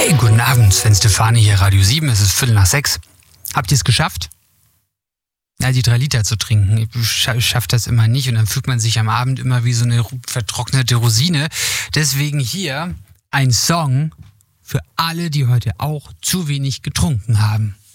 Hey, guten Abend, Sven Stefani hier, Radio 7, es ist 5:45. Habt ihr es geschafft? Ja, die 3 Liter zu trinken. Ich schaff das immer nicht und dann fühlt man sich am Abend immer wie so eine vertrocknete Rosine. Deswegen hier ein Song für alle, die heute auch zu wenig getrunken haben.